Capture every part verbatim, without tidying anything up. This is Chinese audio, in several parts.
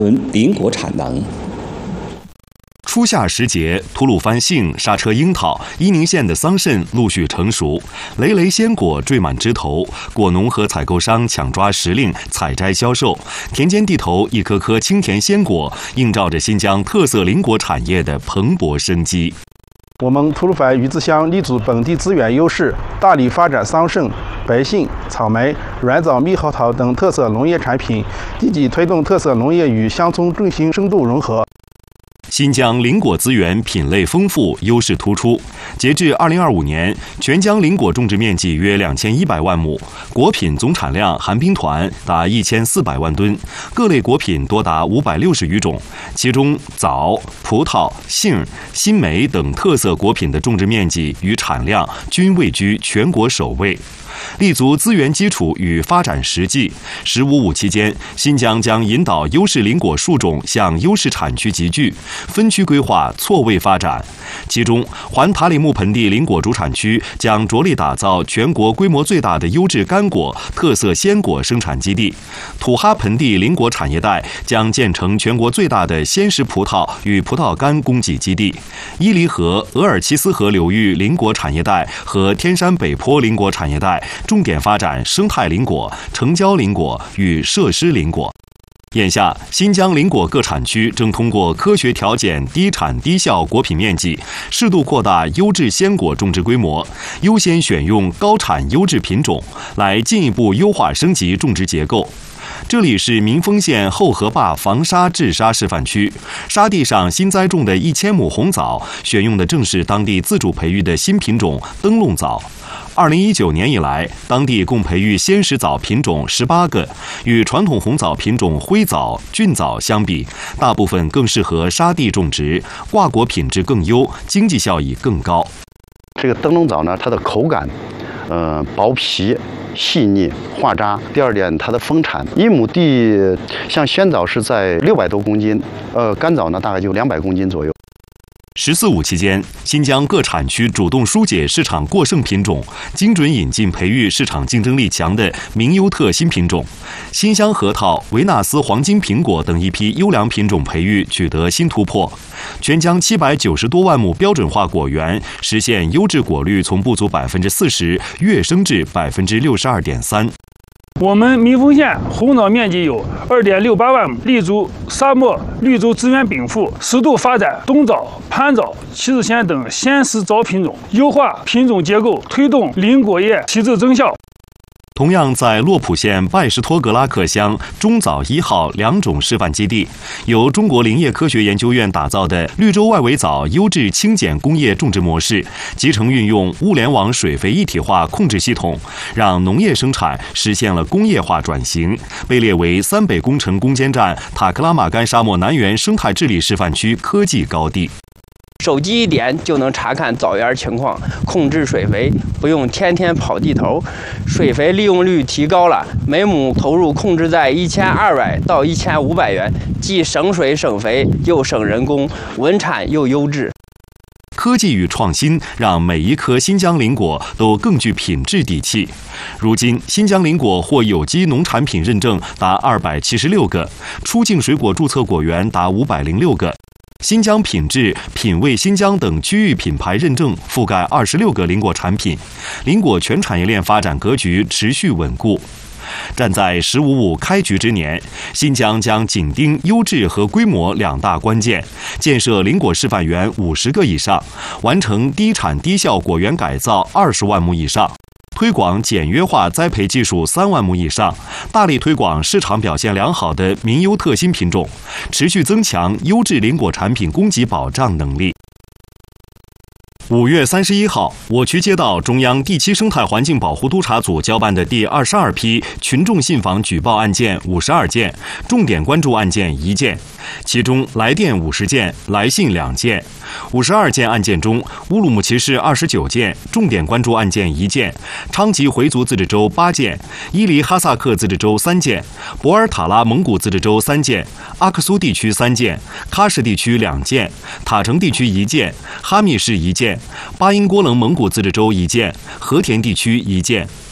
邻国产能。 初夏时节，吐鲁番杏、莎车樱桃、伊宁县的桑葚陆续成熟，累累鲜果缀满枝头，果农和采购商抢抓时令采摘销售，田间地头一颗颗清甜鲜果，映照着新疆特色邻果产业的蓬勃生机。 我们吐鲁番鱼子乡立足本地资源优势，大力发展桑葚、白杏、草莓、软枣、猕猴桃等特色农业产品，积极推动特色农业与乡村振兴深度融合。 新疆邻果资源品类丰富，优势突出。截至二零二五年，全疆邻果种植面积约两千一百万亩，果品总产量含冰团达一千四百万吨，各类果品多达五百六十余种，其中枣、葡萄、杏、新梅等特色果品的种植面积与产量均位居全国首位。立足资源基础与发展实际，十五五期间，新疆将引导优势邻果树种向优势产区集聚，分区规划错位发展。其中，环塔里木盆地邻果主产区将着力打造全国规模最大的优质干果、特色鲜果生产基地；土哈盆地邻果产业带将建成全国最大的鲜食葡萄与葡萄干供给基地；伊犁河、额尔齐斯河流域邻果产业带和天山北坡邻果产业带重点发展生态邻果、城郊邻果与设施邻果。眼下，新疆邻果各产区正通过科学调减低产低效果品面积，适度扩大优质鲜果种植规模，优先选用高产优质品种，来进一步优化升级种植结构。这里是民丰县后河坝防沙治沙示范区，沙地上新栽种的一千亩红枣，选用的正是当地自主培育的新品种灯笼枣。二零一九年以来，当地共培育鲜食枣品种十八个，与传统红枣品种灰枣、菌枣相比，大部分更适合沙地种植，挂果品质更优，经济效益更高。 这个灯笼枣呢，它的口感，呃，薄皮。细腻化渣。第二点，它的丰产，一亩地像鲜枣是在六百多公斤，呃，干枣呢大概就两百公斤左右。 十四五期间，新疆各产区主动疏解市场过剩品种，精准引进培育市场竞争力强的名优特新品种，新乡核桃、维纳斯黄金苹果等一批优良品种培育取得新突破。全疆七百九十多万亩标准化果园实现优质果率从不足百分之四十跃升至百分之六十二点三。 我们民丰县红枣面积有二点六八万亩，立足沙漠绿洲资源禀赋，适度发展冬枣、盘枣、旗子鲜等鲜食枣品种，优化品种结构，推动邻果业提质增效。 同样在洛普县拜什托格拉克乡中枣一号两种示范基地，由中国林业科学研究院打造的绿洲外围枣优质轻碱工业种植模式，集成运用物联网水肥一体化控制系统，让农业生产实现了工业化转型，被列为三北工程攻坚战塔克拉玛干沙漠南缘生态治理示范区科技高地。 手机一点就能查看枣园情况，控制水肥，不用天天跑地头，水肥利用率提高了，每亩投入控制在一千二百到一千五百元，既省水省肥，又省人工，稳产又优质。 科技与创新让每一颗新疆邻果都更具品质底气。如今，新疆邻果获有机农产品认证达二百七十六个，出境水果注册果园达五百零六个。新疆品质、品味新疆等区域品牌认证覆盖二十六个邻果产品，邻果全产业链发展格局持续稳固。站在“十五五”开局之年，新疆将紧盯优质和规模两大关键，建设邻果示范园五十个以上，完成低产低效果园改造二十万亩以上。推广简约化栽培技术三万亩以上，大力推广市场表现良好的名优特新品种，持续增强优质邻果产品供给保障能力。五月三十一号，我区接到中央第七生态环境保护督察组交办的第二十二批群众信访举报案件五十二件，重点关注案件一件，其中来电五十件，来信两件。五十二件案件中，乌鲁木齐市二十九件，重点关注案件一件；昌吉回族自治州八件，伊犁哈萨克自治州三件，博尔塔拉蒙古自治州三件，阿克苏地区三件，喀什地区两件，塔城地区一件，哈密市一件，巴音郭楞蒙古自治州一件，和田地区一件。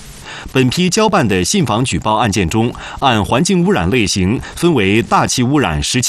本批交办的信访举报案件中，按环境污染类型分为大气污染十七。